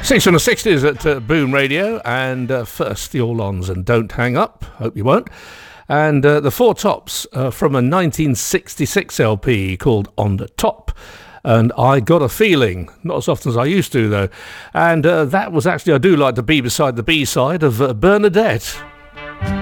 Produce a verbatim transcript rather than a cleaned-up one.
Six from the sixties at uh, Boom Radio, and uh, first the All-Ons and Don't Hang Up, hope you won't, and uh, the Four Tops uh, from a nineteen sixty-six L P called On the Top, and I Got a Feeling, not as often as I used to though, and uh, that was actually, I do like to be beside the B-side of uh, Bernadette.